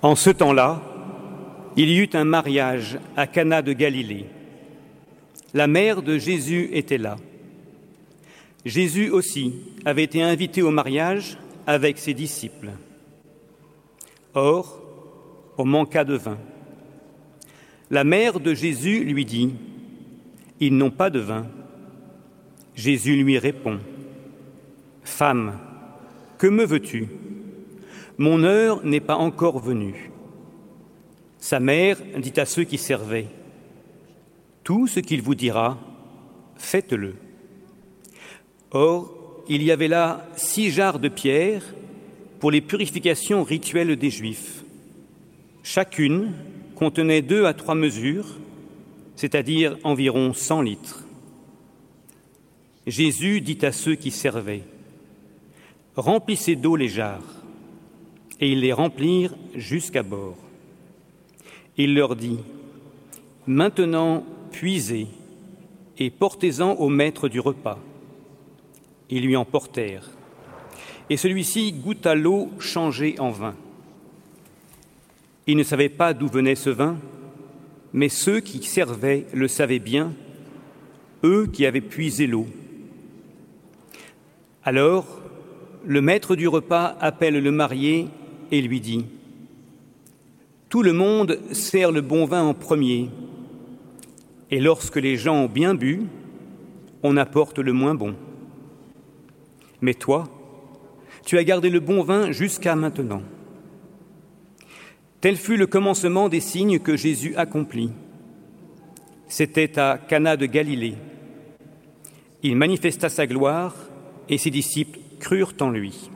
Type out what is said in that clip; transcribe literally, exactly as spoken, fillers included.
En ce temps-là, il y eut un mariage à Cana de Galilée. La mère de Jésus était là. Jésus aussi avait été invité au mariage avec ses disciples. Or, on manqua de vin. La mère de Jésus lui dit : « Ils n'ont pas de vin. » Jésus lui répond : « Femme, que me veux-tu ? Mon heure n'est pas encore venue. » Sa mère dit à ceux qui servaient : « Tout ce qu'il vous dira, faites-le. » Or, il y avait là six jarres de pierre pour les purifications rituelles des Juifs. Chacune contenait deux à trois mesures, c'est-à-dire environ cent litres. Jésus dit à ceux qui servaient : « Remplissez d'eau les jarres. » Et ils les remplirent jusqu'à bord. Il leur dit : « Maintenant, puisez et portez-en au maître du repas. » Ils lui en portèrent. Et celui-ci goûta l'eau changée en vin. Il ne savait pas d'où venait ce vin, mais ceux qui servaient le savaient bien, eux qui avaient puisé l'eau. Alors, le maître du repas appelle le marié et lui dit : « Tout le monde sert le bon vin en premier, et lorsque les gens ont bien bu, on apporte le moins bon. Mais toi, tu as gardé le bon vin jusqu'à maintenant. » Tel fut le commencement des signes que Jésus accomplit. C'était à Cana de Galilée. Il manifesta sa gloire et ses disciples crurent en lui.